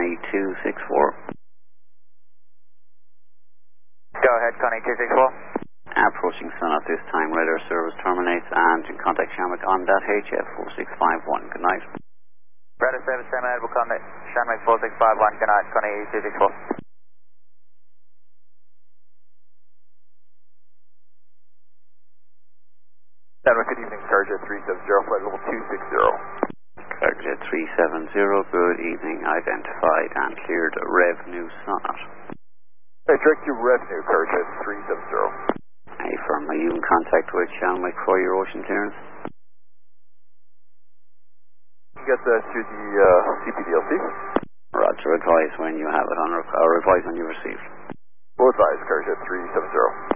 Connie 264. Go ahead, Connie 264. Approaching Sun at this time, radar service terminates and in contact Shamrock on that HF 4651. Good night. Radar service terminated, we'll contact Shamrock 4651. Good night, Connie 264. Shamrock, good evening, Carjet 370, flight level 260. Carjet 370, good evening, identified and cleared revenue Sonnet. Direct to revenue, Carjet 370. Affirm, are you in contact with Shamrock for your ocean clearance? Get that to the CPDLC. Roger, advise when you have it on, or advise when you receive. Will advise, Carjet 370.